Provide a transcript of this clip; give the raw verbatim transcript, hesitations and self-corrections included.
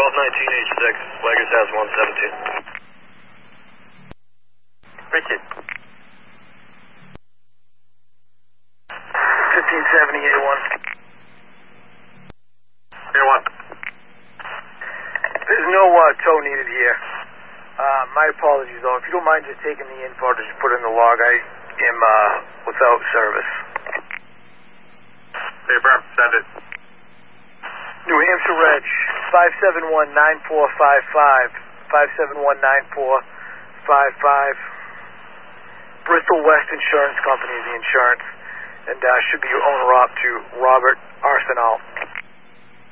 twelve nineteen eighty-six, Wagers has one seventeen. Richard. fifteen seventy, A one. A one. There's no uh, tow needed here. Uh, my apologies, though. If you don't mind just taking the info to just put in the log, I am uh, without service. Hey, Firm, send it. New Hampshire Reg, five seven one nine four five five, five seven one nine four five five. Bristol West Insurance Company is the insurance, and uh, should be owner-op to Robert Arsenal.